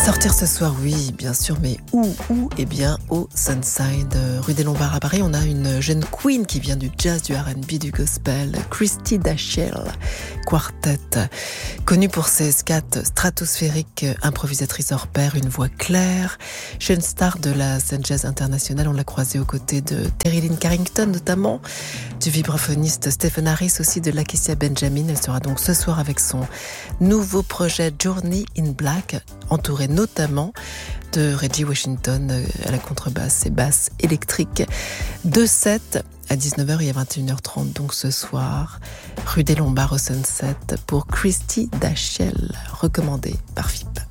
Sortir ce soir, oui, bien sûr, mais où? Eh bien, au Sunside, rue des Lombards à Paris. On a une jeune queen qui vient du jazz, du R&B, du gospel, Christy Dashiell Quartet. Connue pour ses scats stratosphériques, improvisatrice hors pair, une voix claire, jeune star de la scène jazz internationale. On l'a croisée aux côtés de Terry Lynn Carrington notamment, du vibraphoniste Stephen Harris, aussi de Lakecia Benjamin. Elle sera donc ce soir avec son nouveau projet Journey in Black, entourée notamment de Reggie Washington à la contrebasse et basse électrique. De 7 à 19h et à 21h30, donc ce soir, rue des Lombards au Sunset pour Christy Dashiell, recommandée par FIP.